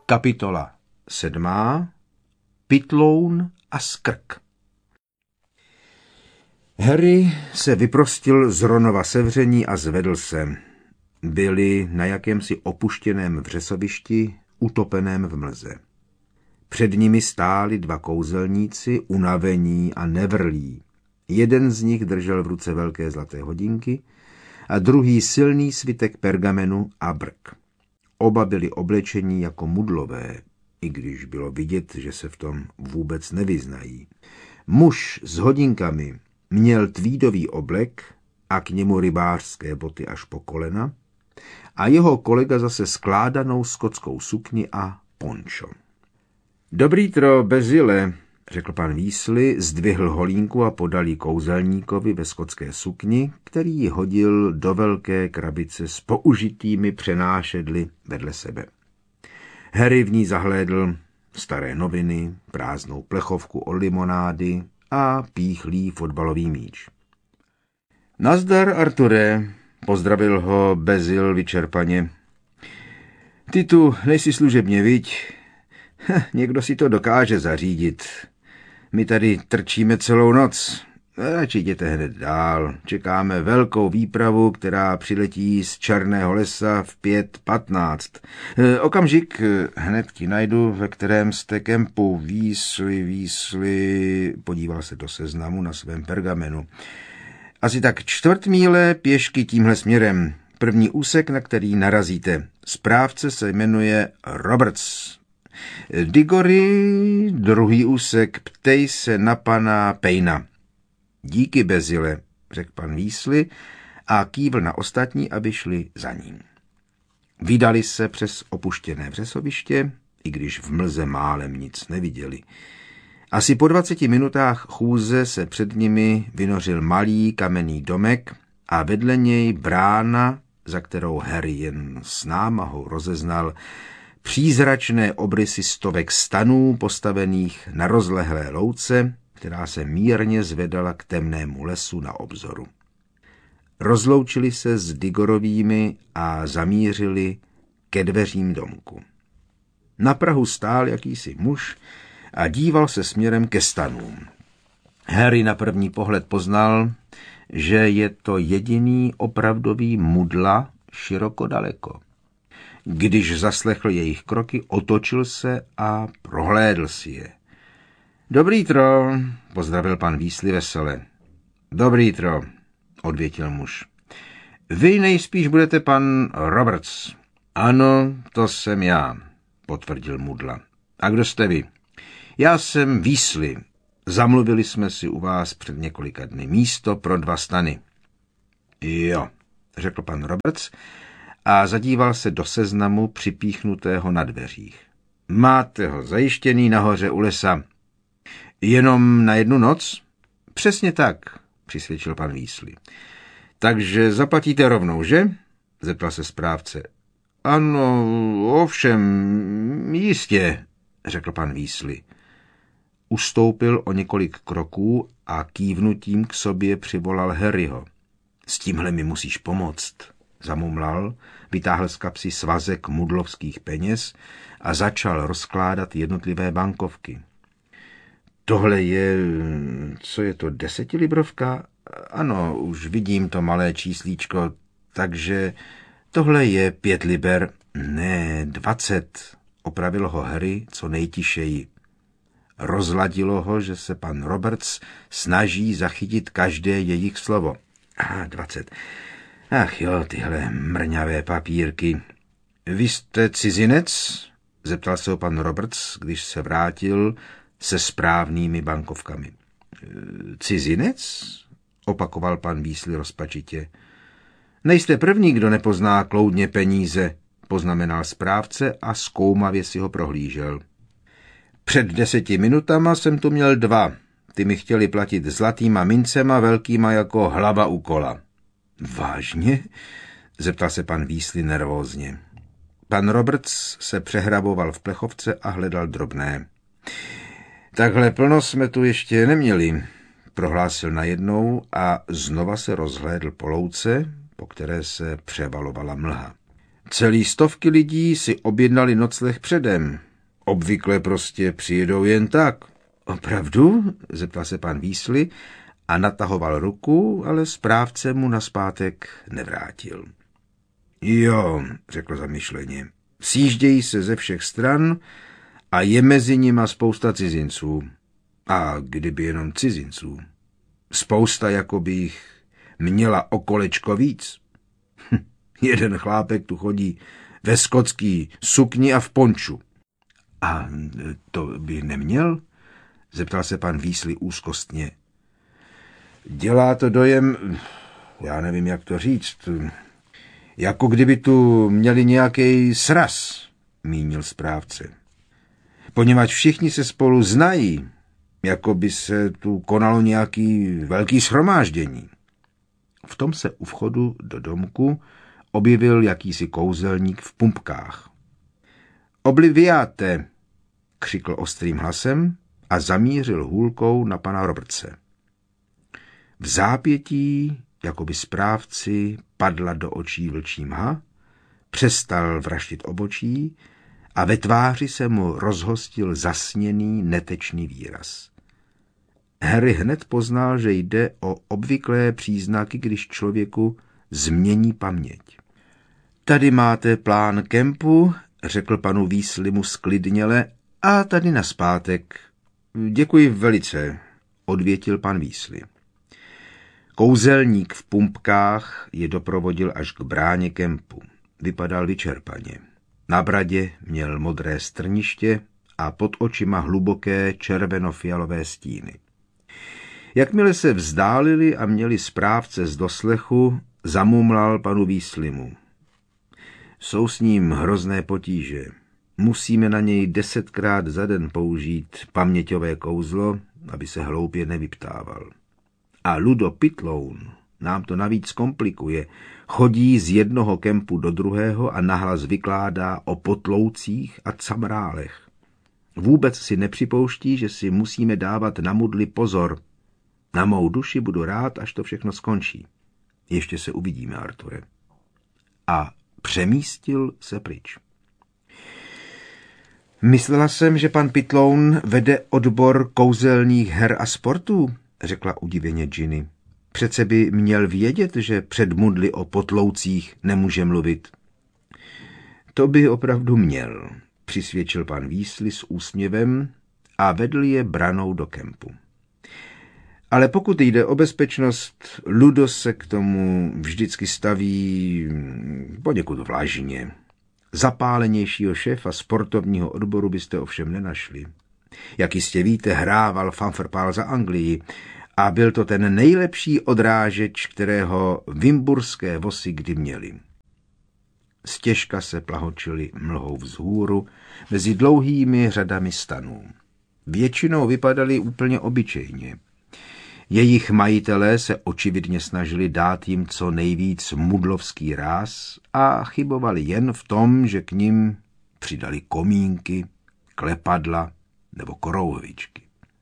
Kapitola 7. Pytloun a skrk. Harry se vyprostil z Ronova sevření a zvedl se. Byli na jakémsi opuštěném vřesovišti, utopeném v mlze. Před nimi stáli dva kouzelníci, unavení a nevrlí. Jeden z nich držel v ruce velké zlaté hodinky a druhý silný svitek pergamenu a brk. Oba byli oblečení jako mudlové, i když bylo vidět, že se v tom vůbec nevyznají. Muž s hodinkami měl tweedový oblek a k němu rybářské boty až po kolena a jeho kolega zase skládanou skotskou sukni a pončo. Dobrýtro, Bezile, řekl pan Weasley, zdvihl holínku a podal ji kouzelníkovi ve skotské sukni, který ji hodil do velké krabice s použitými přenášedly vedle sebe. Harry v ní zahlédl staré noviny, prázdnou plechovku od limonády a píchlý fotbalový míč. Nazdar, Arture, pozdravil ho Bezil vyčerpaně. Ty tu nejsi služebně, viď? Někdo si to dokáže zařídit. My tady trčíme celou noc. Radši jděte hned dál. Čekáme velkou výpravu, která přiletí z Černého lesa v 5:15. Okamžik, hned ti najdu, ve kterém jste kempu. Weasley, podíval se do seznamu na svém pergamenu. Asi tak 1/4 míle pěšky tímhle směrem. První úsek, na který narazíte. Správce se jmenuje Roberts. Digory, druhý úsek, ptej se na pana Payna. Díky, Bezile, řekl pan Weasley a kývl na ostatní, aby šli za ním. Vydali se přes opuštěné vřesoviště, i když v mlze málem nic neviděli. Asi po 20 minutách chůze se před nimi vynořil malý kamenný domek a vedle něj brána, za kterou Harry jen s námahou rozeznal přízračné obrysy stovek stanů postavených na rozlehlé louce, která se mírně zvedala k temnému lesu na obzoru. Rozloučili se s Digorovými a zamířili ke dveřím domku. Na prahu stál jakýsi muž a díval se směrem ke stanům. Harry na první pohled poznal, že je to jediný opravdový mudla široko daleko. Když zaslechl jejich kroky, otočil se a prohlédl si je. Dobrýtro, pozdravil pan Weasley vesele. Dobrýtro, odvětil muž. Vy nejspíš budete pan Roberts. Ano, to jsem já, potvrdil mudla. A kdo jste vy? Já jsem Weasley. Zamluvili jsme si u vás před několika dny místo pro 2 stany. Jo, řekl pan Roberts a zadíval se do seznamu připíchnutého na dveřích. Máte ho zajištěný nahoře u lesa. Jenom na 1 noc? Přesně tak, přisvědčil pan Weasley. Takže zaplatíte rovnou, že? Zeptal se správce. Ano, ovšem, jistě, řekl pan Weasley. Ustoupil o několik kroků a kývnutím k sobě přivolal Harryho. S tímhle mi musíš pomoct, zamumlal, vytáhl z kapsy svazek mudlovských peněz a začal rozkládat jednotlivé bankovky. Tohle je, co je to, 10librovka? Ano, už vidím to malé číslíčko, takže tohle je 5 liber, ne 20, opravil ho Harry co nejtišeji. Rozladilo ho, že se pan Roberts snaží zachytit každé jejich slovo. 20. Ach jo, tyhle mrňavé papírky. Vy jste cizinec? Zeptal se ho pan Roberts, když se vrátil se správnými bankovkami. Cizinec? Opakoval pan Weasley rozpačitě. Nejste první, kdo nepozná kloudně peníze, poznamenal správce a zkoumavě si ho prohlížel. Před 10 minutama jsem tu měl 2. Ty mi chtěli platit zlatýma mincema velkýma jako hlava u kola. Vážně? Zeptal se pan Weasley nervózně. Pan Roberts se přehraboval v plechovce a hledal drobné. Takhle plno jsme tu ještě neměli, prohlásil najednou a znova se rozhlédl po louce, po které se převalovala mlha. Celý stovky lidí si objednali nocleh předem. Obvykle prostě přijedou jen tak. Opravdu? Zeptal se pan Weasley a natahoval ruku, ale správce mu nazpátek nevrátil. Jo, řekl zamyšleně. Sjíždějí se ze všech stran a je mezi nima spousta cizinců. A kdyby jenom cizinců. Spousta, jako by jich měla o kolečko víc. Jeden chlápek tu chodí ve skotský sukni a v ponču. A to by neměl? Zeptal se pan Weasley úzkostně. Dělá to dojem, já nevím, jak to říct, jako kdyby tu měli nějaký sraz, mínil správce. Poněvadž všichni se spolu znají, jako by se tu konalo nějaký velký shromáždění. V tom se u vchodu do domku objevil jakýsi kouzelník v pumpkách. Obliviáte, křikl ostrým hlasem a zamířil hůlkou na pana Robertse. V zápětí, jako by správci, padla do očí vlčí mha, přestal vraždit obočí a ve tváři se mu rozhostil zasněný, netečný výraz. Harry hned poznal, že jde o obvyklé příznaky, když člověku změní paměť. Tady máte plán kempu, řekl panu Weasleymu sklidněle, a tady nazpátek. Děkuji velice, odvětil pan Weasley. Kouzelník v pumpkách je doprovodil až k bráně kempu. Vypadal vyčerpaně. Na bradě měl modré strniště a pod očima hluboké červenofialové stíny. Jakmile se vzdálili a měli správce z doslechu, zamumlal panu Weasleymu. Jsou s ním hrozné potíže. Musíme na něj 10krát za den použít paměťové kouzlo, aby se hloupě nevyptával. A Ludo Pitloun nám to navíc komplikuje. Chodí z jednoho kempu do druhého a nahlas vykládá o potloucích a camrálech. Vůbec si nepřipouští, že si musíme dávat na mudli pozor. Na mou duši budu rád, až to všechno skončí. Ještě se uvidíme, Arture. A přemístil se pryč. Myslela jsem, že pan Pitloun vede odbor kouzelných her a sportů, řekla udiveně Ginny. Přece by měl vědět, že před mudly o potloucích nemůže mluvit. To by opravdu měl, přisvědčil pan Weasley s úsměvem a vedl je branou do kempu. Ale pokud jde o bezpečnost, Ludo se k tomu vždycky staví poněkud vlažně. Zapálenějšího šéfa sportovního odboru byste ovšem nenašli. Jak jistě víte, hrával fanfrpál za Anglii a byl to ten nejlepší odrážeč, kterého vimburské vosy kdy měli. Stěžka se plahočili mlhou vzhůru mezi dlouhými řadami stanů. Většinou vypadali úplně obyčejně. Jejich majitelé se očividně snažili dát jim co nejvíc mudlovský ráz a chybovali jen v tom, že k nim přidali komínky, klepadla nebo korouhvičky.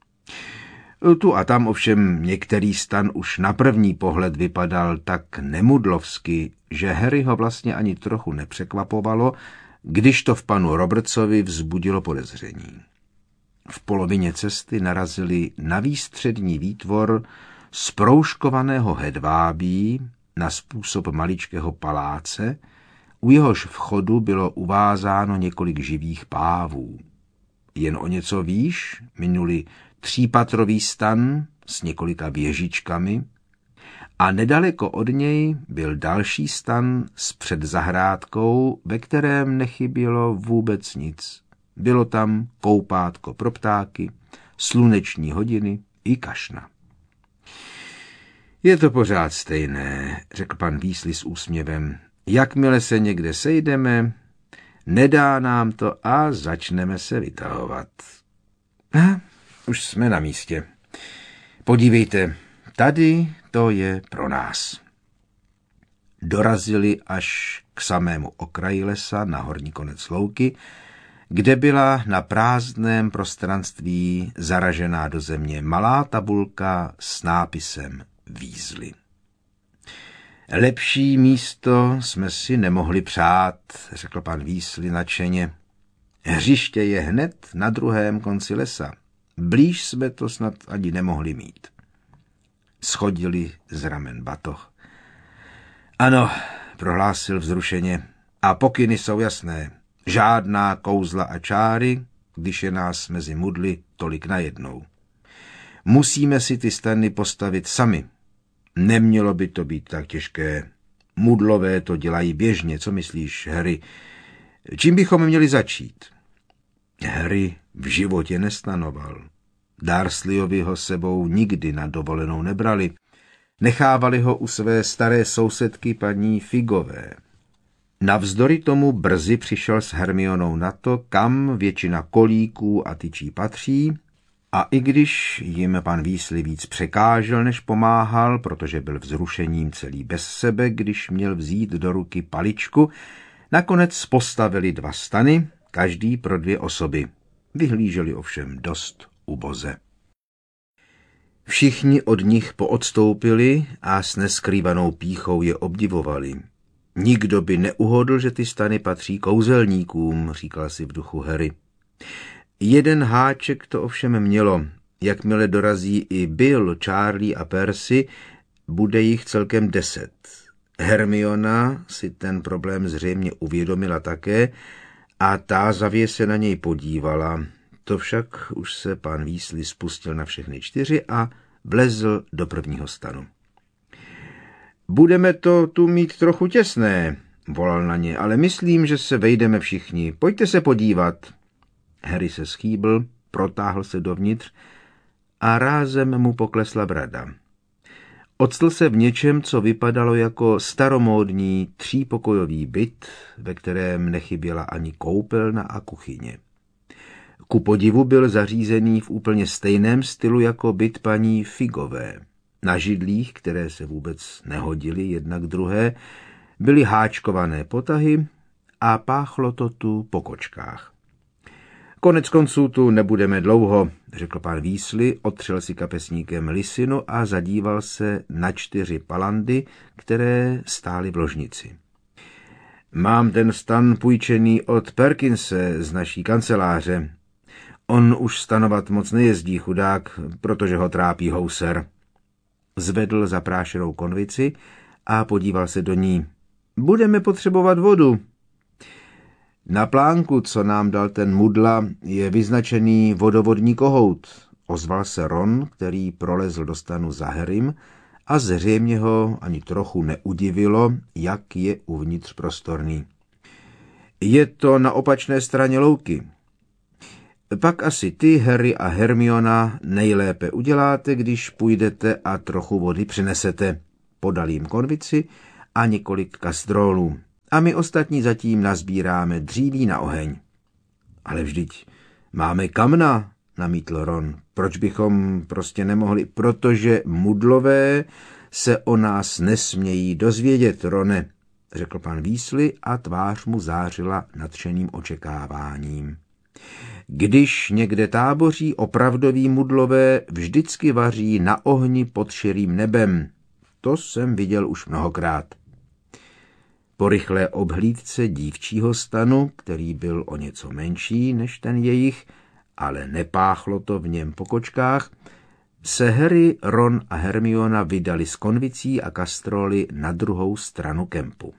Tu a tam ovšem některý stan už na první pohled vypadal tak nemudlovsky, že Harry ho vlastně ani trochu nepřekvapovalo, když to v panu Robertsovi vzbudilo podezření. V polovině cesty narazili na výstřední výtvor z proužkovaného hedvábí na způsob maličkého paláce, u jehož vchodu bylo uvázáno několik živých pávů. Jen o něco výš minuli 3patrový stan s několika věžičkami a nedaleko od něj byl další stan s předzahrádkou, ve kterém nechybělo vůbec nic. Bylo tam koupátko pro ptáky, sluneční hodiny i kašna. Je to pořád stejné, řekl pan Weasley s úsměvem. Jakmile se někde sejdeme, nedá nám to a začneme se vytahovat. Už jsme na místě. Podívejte, tady to je pro nás. Dorazili až k samému okraji lesa na horní konec louky, kde byla na prázdném prostranství zaražená do země malá tabulka s nápisem Weasley. Lepší místo jsme si nemohli přát, řekl pan Weasley nadšeně. Hřiště je hned na druhém konci lesa. Blíž jsme to snad ani nemohli mít. Schodili z ramen batoh. Ano, prohlásil vzrušeně, a pokyny jsou jasné. Žádná kouzla a čáry, když je nás mezi mudly tolik najednou. Musíme si ty stany postavit sami. Nemělo by to být tak těžké. Mudlové to dělají běžně, co myslíš, Harry? Čím bychom měli začít? Harry v životě nestanoval. Dursleyovi ho sebou nikdy na dovolenou nebrali. Nechávali ho u své staré sousedky paní Figové. Navzdory tomu brzy přišel s Hermionou na to, kam většina kolíků a tyčí patří, a i když jim pan Weasley víc překážel, než pomáhal, protože byl vzrušením celý bez sebe, když měl vzít do ruky paličku, nakonec postavili 2 stany, každý pro 2 osoby. Vyhlíželi ovšem dost uboze. Všichni od nich poodstoupili a s neskrývanou pýchou je obdivovali. Nikdo by neuhodl, že ty stany patří kouzelníkům, říkal si v duchu Harry. Jeden háček to ovšem mělo. Jakmile dorazí i Bill, Charlie a Percy, bude jich celkem 10. Hermiona si ten problém zřejmě uvědomila také a tázavě se na něj podívala. To však už se pan Weasley spustil na všechny 4 a vlezl do prvního stanu. Budeme to tu mít trochu těsné, volal na ně, ale myslím, že se vejdeme všichni. Pojďte se podívat. Harry se schýbl, protáhl se dovnitř a rázem mu poklesla brada. Octl se v něčem, co vypadalo jako staromódní 3pokojový byt, ve kterém nechyběla ani koupelna a kuchyně. Ku podivu byl zařízený v úplně stejném stylu jako byt paní Figové. Na židlích, které se vůbec nehodily jedna k druhé, byly háčkované potahy a páchlo to tu po kočkách. Konec konců tu nebudeme dlouho, řekl pan Weasley, otřel si kapesníkem lisinu a zadíval se na 4 palandy, které stály v ložnici. Mám ten stan půjčený od Perkinse z naší kanceláře. On už stanovat moc nejezdí, chudák, protože ho trápí houser. Zvedl zaprášenou konvici a podíval se do ní. Budeme potřebovat vodu. Na plánku, co nám dal ten mudla, je vyznačený vodovodní kohout, ozval se Ron, který prolezl do stanu za Harrym a zřejmě ho ani trochu neudivilo, jak je uvnitř prostorný. Je to na opačné straně louky. Pak asi ty, Harry a Hermiona, nejlépe uděláte, když půjdete a trochu vody přinesete. Podal jim konvici a několik kastrolů. A my ostatní zatím nazbíráme dříví na oheň. Ale vždyť máme kamna, namítl Ron. Proč bychom prostě nemohli? Protože mudlové se o nás nesmějí dozvědět, Rone, řekl pan Weasley a tvář mu zářila nadšeným očekáváním. Když někde táboří opravdoví mudlové, vždycky vaří na ohni pod širým nebem. To jsem viděl už mnohokrát. Po rychlé obhlídce dívčího stanu, který byl o něco menší než ten jejich, ale nepáchlo to v něm po kočkách, se Harry, Ron a Hermiona vydali s konvicí a kastroly na druhou stranu kempu.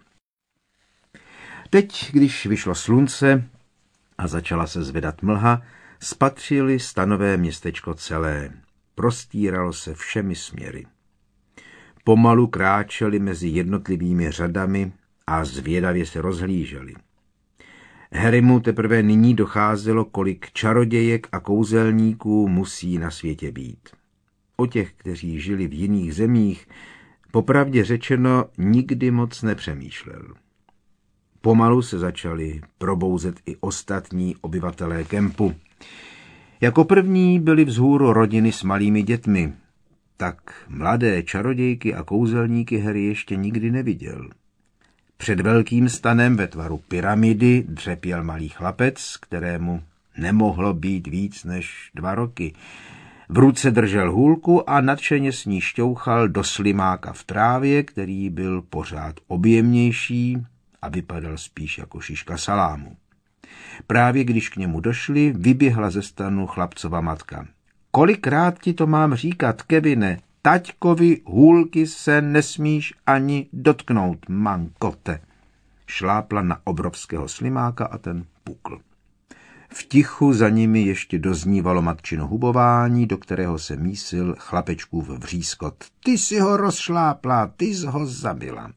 Teď, když vyšlo slunce a začala se zvedat mlha, spatřili stanové městečko celé. Prostíralo se všemi směry. Pomalu kráčeli mezi jednotlivými řadami a zvědavě se rozhlíželi. Harrymu teprve nyní docházelo, kolik čarodějek a kouzelníků musí na světě být. O těch, kteří žili v jiných zemích, popravdě řečeno nikdy moc nepřemýšlel. Pomalu se začali probouzet i ostatní obyvatelé kempu. Jako první byly vzhůru rodiny s malými dětmi. Tak mladé čarodějky a kouzelníky Harry ještě nikdy neviděl. Před velkým stanem ve tvaru pyramidy dřepěl malý chlapec, kterému nemohlo být víc než 2 roky. V ruce držel hůlku a nadšeně s ní šťouchal do slimáka v trávě, který byl pořád objemnější a vypadal spíš jako šiška salámu. Právě když k němu došli, vyběhla ze stanu chlapcova matka. Kolikrát ti to mám říkat, Kevine? Taťkovi hůlky se nesmíš ani dotknout, mankote. Šlápla na obrovského slimáka a ten pukl. V tichu za nimi ještě doznívalo matčino hubování, do kterého se mísil chlapečkův vřískot. Ty si ho rozšlápla, ty jsi ho zabila.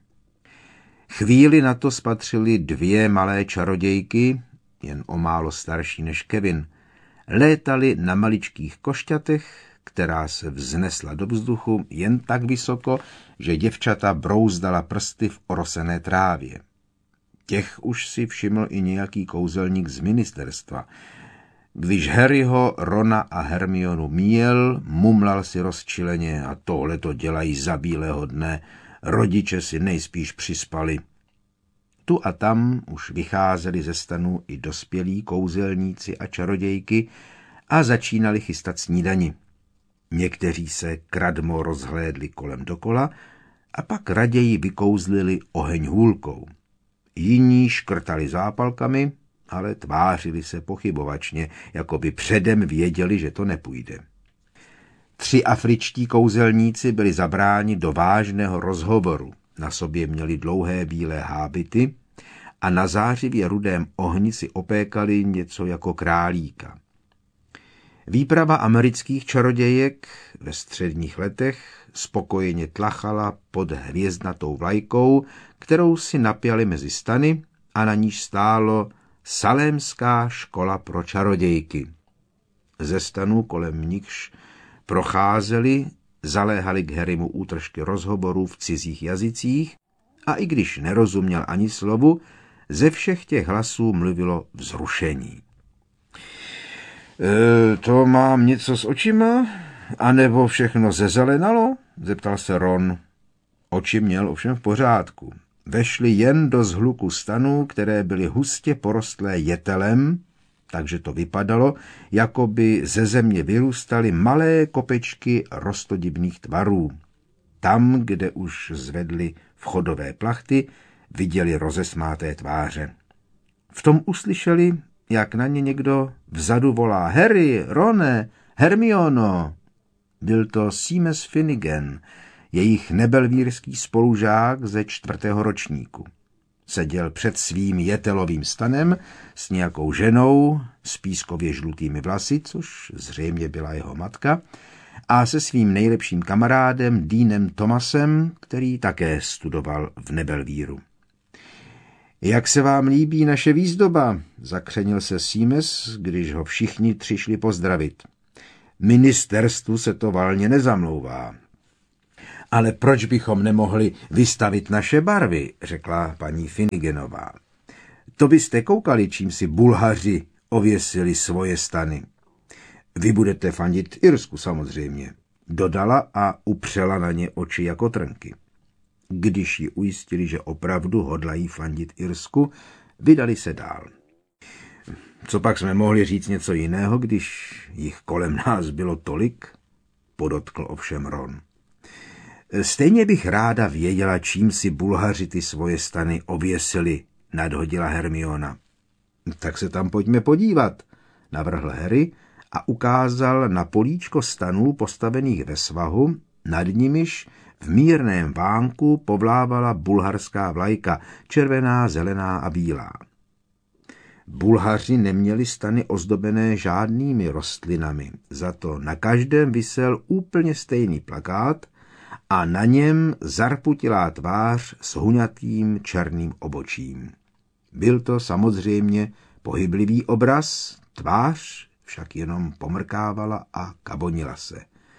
Chvíli na to spatřili dvě malé čarodějky, jen o málo starší než Kevin. Létali na maličkých košťatech, která se vznesla do vzduchu jen tak vysoko, že děvčata brouzdala prsty v orosené trávě. Těch už si všiml i nějaký kouzelník z ministerstva. Když Harryho, Rona a Hermionu míjel, mumlal si rozčileně a tohle to dělají za bílého dne, rodiče si nejspíš přispali. Tu a tam už vycházeli ze stanu i dospělí kouzelníci a čarodějky a začínali chystat snídani. Někteří se kradmo rozhlédli kolem dokola a pak raději vykouzlili oheň hůlkou. Jiní škrtali zápalkami, ale tvářili se pochybovačně, jako by předem věděli, že to nepůjde. 3 afričtí kouzelníci byli zabráni do vážného rozhovoru. Na sobě měli dlouhé bílé hábity a na zářivě rudém ohni si opékali něco jako králíka. Výprava amerických čarodějek ve středních letech spokojeně tlachala pod hvězdnatou vlajkou, kterou si napjali mezi stany a na níž stálo Salémská škola pro čarodějky. Ze stanů, kolem nichž procházeli, zaléhali k Harrymu útržky rozhovorů v cizích jazycích a i když nerozuměl ani slovu, ze všech těch hlasů mluvilo vzrušení. To mám něco s očima? A nebo všechno zezelenalo? Zeptal se Ron. Oči měl ovšem v pořádku. Vešli jen do zhluku stanů, které byly hustě porostlé jetelem, takže to vypadalo, jako by ze země vyrůstaly malé kopečky rostodibných tvarů. Tam, kde už zvedli vchodové plachty, viděli rozesmáté tváře. V tom uslyšeli, jak na ně někdo vzadu volá: Harry, Rone, Hermiono. Byl to Seamus Finnegan, jejich nebelvírský spolužák ze 4. ročníku. Seděl před svým jetelovým stanem s nějakou ženou s pískově žlutými vlasy, což zřejmě byla jeho matka, a se svým nejlepším kamarádem Deanem Thomasem, který také studoval v Nebelvíru. Jak se vám líbí naše výzdoba? Zakřenil se Seamus, když ho všichni 3 šli pozdravit. Ministerstvu se to valně nezamlouvá. Ale proč bychom nemohli vystavit naše barvy, řekla paní Finneganová. To byste koukali, čím si Bulhaři ověsili svoje stany. Vy budete fandit Irsku samozřejmě, dodala a upřela na ně oči jako trnky. Když ji ujistili, že opravdu hodlají fandit Irsku, vydali se dál. Co pak jsme mohli říct něco jiného, když jich kolem nás bylo tolik? Podotkl ovšem Ron. Stejně bych ráda věděla, čím si Bulhaři ty svoje stany ověsili, nadhodila Hermiona. Tak se tam pojďme podívat, navrhl Harry a ukázal na políčko stanů postavených ve svahu, nad nimiž v mírném vánku povlávala bulharská vlajka, červená, zelená a bílá. Bulhaři neměli stany ozdobené žádnými rostlinami, za to na každém visel úplně stejný plakát a na něm zarputilá tvář s huňatým černým obočím. Byl to samozřejmě pohyblivý obraz, tvář však jenom pomrkávala a kabonila se.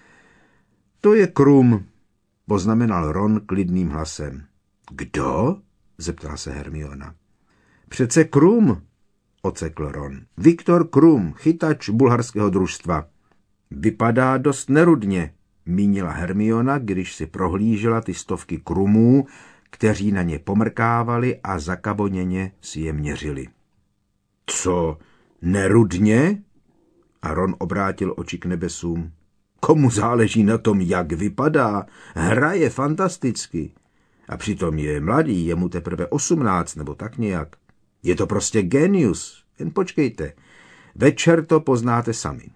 To je Krum, poznamenal Ron klidným hlasem. Kdo? Zeptala se Hermiona. Přece Krum, ocekl Ron. Viktor Krum, chytač bulharského družstva. Vypadá dost nerudně, mínila Hermiona, když si prohlížela ty stovky Krumů, kteří na ně pomrkávali a zakaboněně si je měřili. Co, nerudně? A Ron obrátil oči k nebesům. Komu záleží na tom, jak vypadá? Hraje fantasticky. A přitom je mladý, je mu teprve 18 nebo tak nějak. Je to prostě genius. Jen počkejte. Večer to poznáte sami.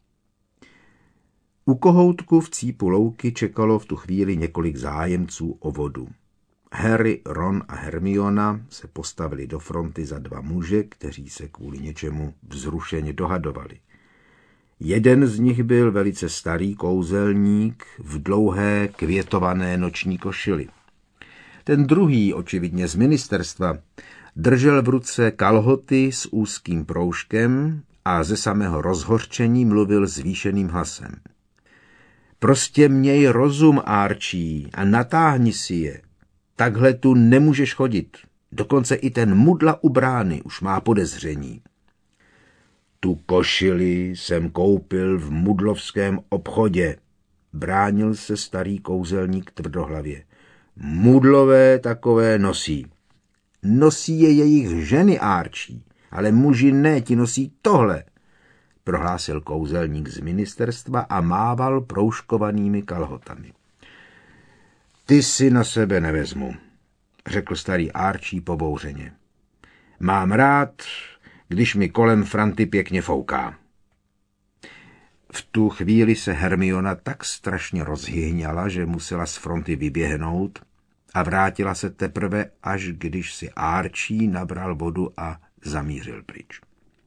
U kohoutku v cípu louky čekalo v tu chvíli několik zájemců o vodu. Harry, Ron a Hermiona se postavili do fronty za dva muže, kteří se kvůli něčemu vzrušeně dohadovali. Jeden z nich byl velice starý kouzelník v dlouhé květované noční košili. Ten druhý, očividně z ministerstva, držel v ruce kalhoty s úzkým proužkem a ze samého rozhořčení mluvil zvýšeným hlasem. Prostě měj rozum, Archie, a natáhni si je. Takhle tu nemůžeš chodit. Dokonce i ten mudla u brány už má podezření. Tu košili jsem koupil v mudlovském obchodě, bránil se starý kouzelník tvrdohlavě. Mudlové takové nosí. Nosí je jejich ženy, Archie, ale muži ne, ti nosí tohle, prohlásil kouzelník z ministerstva a mával proužkovanými kalhotami. Ty si na sebe nevezmu, řekl starý Archie pobouřeně. Mám rád, když mi kolem Franty pěkně fouká. V tu chvíli se Hermiona tak strašně rozhyhňala, že musela z fronty vyběhnout a vrátila se teprve, až když si Archie nabral vodu a zamířil pryč.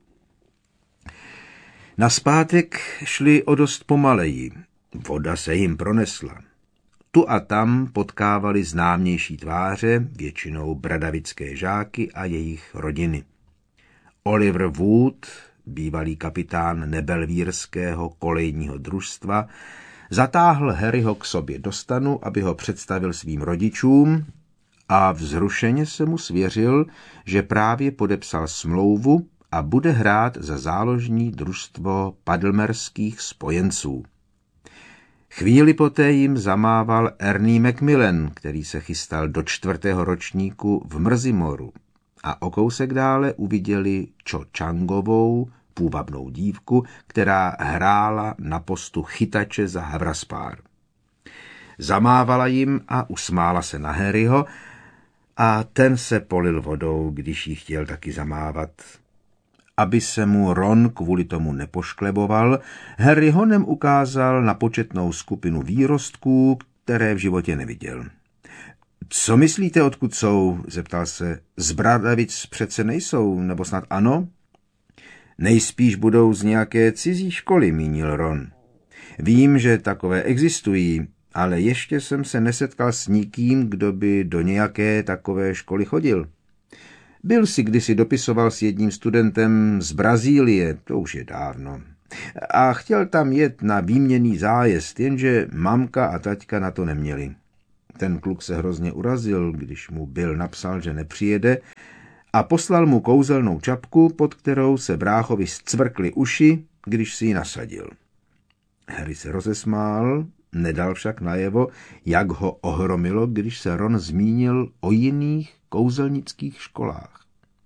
Nazpátek šli o dost pomaleji. Voda se jim pronesla. Tu a tam potkávali známější tváře, většinou bradavické žáky a jejich rodiny. Oliver Wood, bývalý kapitán nebelvírského kolejního družstva, zatáhl Harryho k sobě do stanu, aby ho představil svým rodičům a vzrušeně se mu svěřil, že právě podepsal smlouvu a bude hrát za záložní družstvo Puddlemerských spojenců. Chvíli poté jim zamával Ernie Macmillan, který se chystal do 4. ročníku v Mrzimoru, a o kousek dále uviděli Cho Changovou, půvabnou dívku, která hrála na postu chytače za Havraspár. Zamávala jim a usmála se na Harryho a ten se polil vodou, když jí chtěl taky zamávat. Aby se mu Ron kvůli tomu nepoškleboval, Harry honem ukázal na početnou skupinu výrostků, které v životě neviděl. Co myslíte, odkud jsou? Zeptal se. Z Bradavic přece nejsou, nebo snad ano? Nejspíš budou z nějaké cizí školy, mínil Ron. Vím, že takové existují, ale ještě jsem se nesetkal s nikým, kdo by do nějaké takové školy chodil. Byl si kdysi dopisoval s jedním studentem z Brazílie, to už je dávno, a chtěl tam jet na výměnný zájezd, jenže mamka a taťka na to neměli. Ten kluk se hrozně urazil, když mu Bill napsal, že nepřijede, a poslal mu kouzelnou čapku, pod kterou se bráchovi zcvrkly uši, když si ji nasadil. Harry se rozesmál, nedal však najevo, jak ho ohromilo, když se Ron zmínil o jiných kouzelnických školách.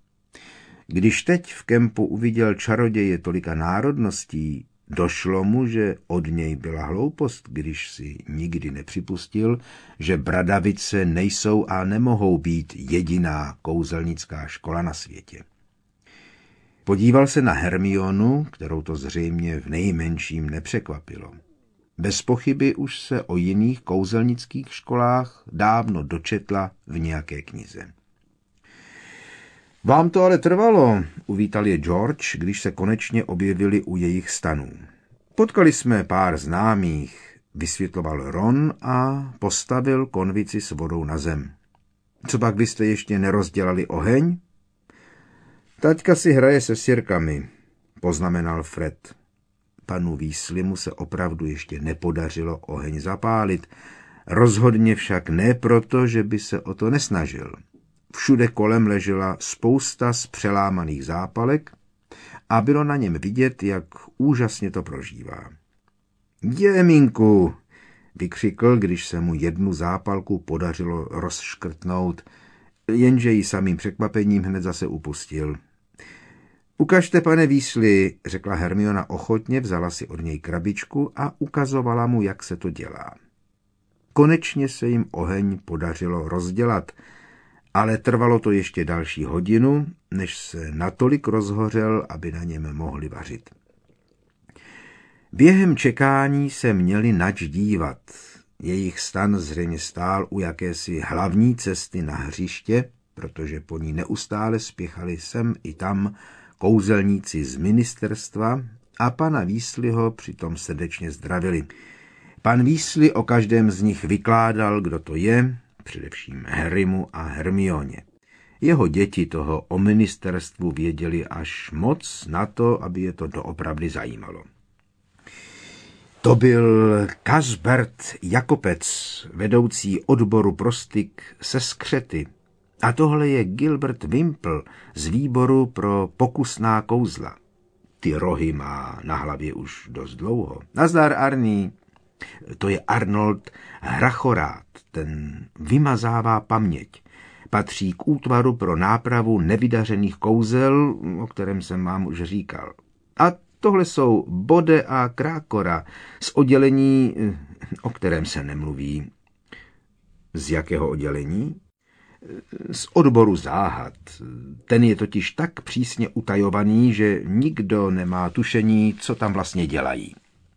Když teď v kempu uviděl čaroděje tolika národností, došlo mu, že od něj byla hloupost, když si nikdy nepřipustil, že Bradavice nejsou a nemohou být jediná kouzelnická škola na světě. Podíval se na Hermionu, kterou to zřejmě v nejmenším nepřekvapilo. Bez pochyby už se o jiných kouzelnických školách dávno dočetla v nějaké knize. Vám to ale trvalo, uvítal je George, když se konečně objevili u jejich stanů. Potkali jsme pár známých, vysvětloval Ron a postavil konvici s vodou na zem. Co pak byste ještě nerozdělali oheň? Taťka si hraje se sirkami, poznamenal Fred. Panu Weasleymu se opravdu ještě nepodařilo oheň zapálit, rozhodně však ne proto, že by se o to nesnažil. Všude kolem ležela spousta zpřelámaných zápalek a bylo na něm vidět, jak úžasně to prožívá. Děminku, vykřikl, když se mu jednu zápalku podařilo rozškrtnout, jenže ji samým překvapením hned zase upustil. Ukažte, pane Weasley, řekla Hermiona ochotně, vzala si od něj krabičku a ukazovala mu, jak se to dělá. Konečně se jim oheň podařilo rozdělat, ale trvalo to ještě další hodinu, než se natolik rozhořel, aby na něm mohli vařit. Během čekání se měli nač dívat. Jejich stan zřejmě stál u jakési hlavní cesty na hřiště, protože po ní neustále spěchali sem i tam kouzelníci z ministerstva a pana Weasleyho přitom srdečně zdravili. Pan Weasley o každém z nich vykládal, kdo to je, především Harrymu a Hermioně. Jeho děti toho o ministerstvu věděli až moc na to, aby je to doopravdy zajímalo. To byl Cuthbert Jakobec, vedoucí odboru pro styk se skřety. A tohle je Gilbert Wimple z výboru pro pokusná kouzla. Ty rohy má na hlavě už dost dlouho. Nazdar, Arní. To je Arnold Hrachorát, ten vymazává paměť. Patří k útvaru pro nápravu nevydařených kouzel, o kterém jsem vám už říkal. A tohle jsou Bode a Krákora z oddělení, o kterém se nemluví. Z jakého oddělení? Z odboru záhad. Ten je totiž tak přísně utajovaný, že nikdo nemá tušení, co tam vlastně dělají.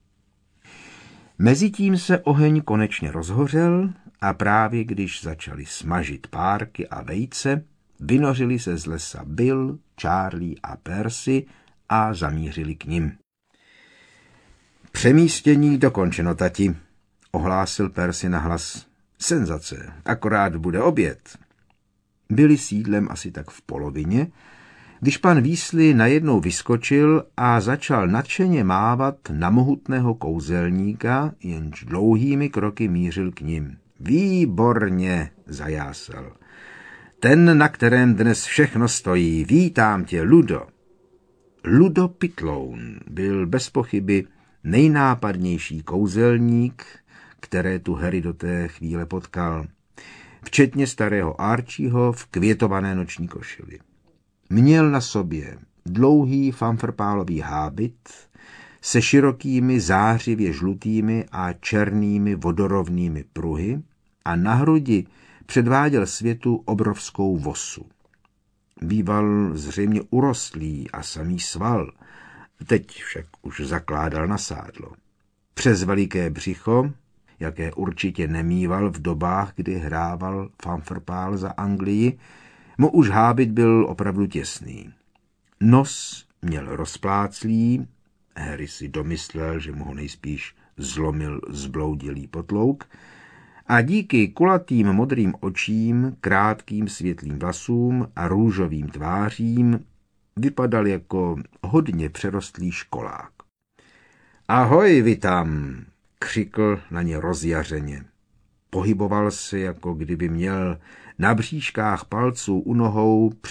Mezitím se oheň konečně rozhořel a právě když začali smažit párky a vejce, vynořili se z lesa Bill, Charlie a Percy a zamířili k nim. Přemístění dokončeno, tati, ohlásil Percy nahlas. Senzace, akorát bude oběd. Byli sídlem asi tak v polovině, když pan Weasley najednou vyskočil a začal nadšeně mávat na mohutného kouzelníka, jenž dlouhými kroky mířil k nim. Výborně, zajásal. Ten, na kterém dnes všechno stojí. Vítám tě, Ludo. Ludo Pitloun byl bez pochyby nejnápadnější kouzelník, které tu Harry do té chvíle potkal, včetně starého Archieho v květované noční košili. Měl na sobě dlouhý fanfrpálový hábit se širokými zářivě žlutými a černými vodorovnými pruhy a na hrudi předváděl světu obrovskou vosu. Býval zřejmě urostlý a samý sval, teď však už zakládal na sádlo. Přes veliké břicho, jaké určitě nemíval v dobách, kdy hrával fanfrpál za Anglii, mu už hábit byl opravdu těsný. Nos měl rozpláclý, Harry si domyslel, že mu ho nejspíš zlomil zbloudilý potlouk, a díky kulatým modrým očím, krátkým světlým vlasům a růžovým tvářím vypadal jako hodně přerostlý školák. Ahoj, vy tam, křikl na ně rozjařeně. Pohyboval se, jako kdyby měl na bříškách palců u nohou